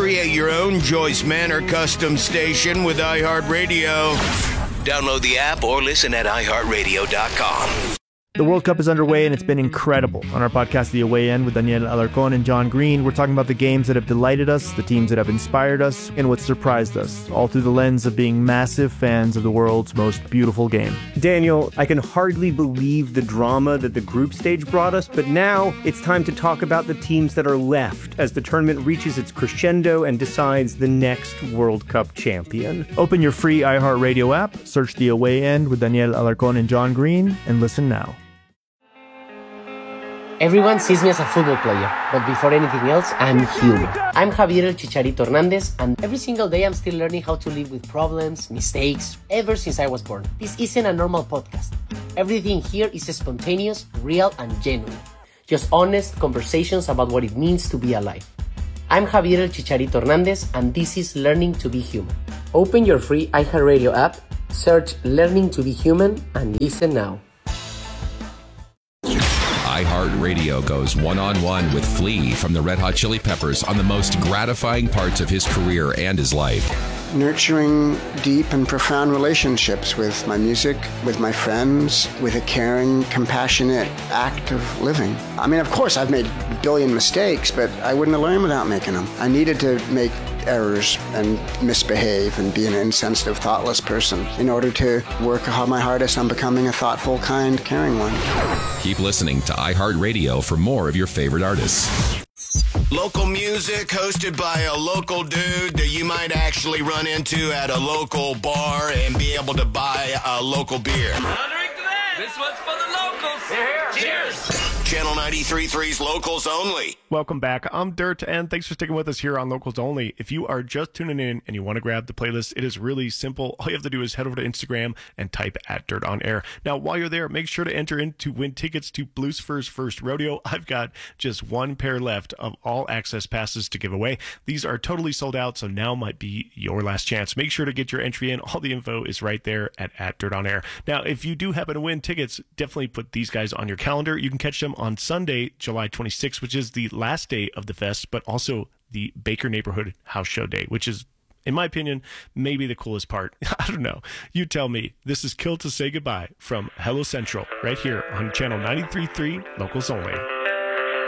Create your own Joyce Manor custom station with iHeartRadio. Download the app or listen at iHeartRadio.com. The World Cup is underway, and it's been incredible. On our podcast, The Away End, with Daniel Alarcón and John Green, we're talking about the games that have delighted us, the teams that have inspired us, and what surprised us, all through the lens of being massive fans of the world's most beautiful game. Daniel, I can hardly believe the drama that the group stage brought us, but now it's time to talk about the teams that are left as the tournament reaches its crescendo and decides the next World Cup champion. Open your free iHeartRadio app, search The Away End with Daniel Alarcón and John Green, and listen now. Everyone sees me as a football player, but before anything else, I'm human. I'm Javier El Chicharito Hernandez, and every single day I'm still learning how to live with problems, mistakes, ever since I was born. This isn't a normal podcast. Everything here is spontaneous, real, and genuine. Just honest conversations about what it means to be alive. I'm Javier El Chicharito Hernandez, and this is Learning to be Human. Open your free iHeartRadio app, search Learning to be Human, and listen now. iHeartRadio goes one-on-one with Flea from the Red Hot Chili Peppers on the most gratifying parts of his career and his life. Nurturing deep and profound relationships with my music, with my friends, with a caring, compassionate act of living. I mean, of course, I've made a billion mistakes, but I wouldn't have learned without making them. I needed to make errors and misbehave and be an insensitive, thoughtless person in order to work my hardest on becoming a thoughtful, kind, caring one. Keep listening to iHeartRadio for more of your favorite artists. Local music hosted by a local dude that you might actually run into at a local bar and be able to buy a local beer. I'll drink to that. This one's for the locals. Here. Cheers. Channel 93.3's Locals Only. Welcome back. I'm Dirt, and thanks for sticking with us here on Locals Only. If you are just tuning in and you want to grab the playlist, it is really simple. All you have to do is head over to Instagram and type @DirtOnAir. Now, while you're there, make sure to enter in to win tickets to Lucifer's First Rodeo. I've got just one pair left of all access passes to give away. These are totally sold out, so now might be your last chance. Make sure to get your entry in. All the info is right there at @DirtOnAir. Now, if you do happen to win tickets, definitely put these guys on your calendar. You can catch them on Sunday, July 26th, which is the last day of the fest, but also the Baker Neighborhood House Show Day, which is, in my opinion, maybe the coolest part. I don't know. You tell me. This is Kill to Say Goodbye from Hello Central right here on Channel 93.3 Locals Only.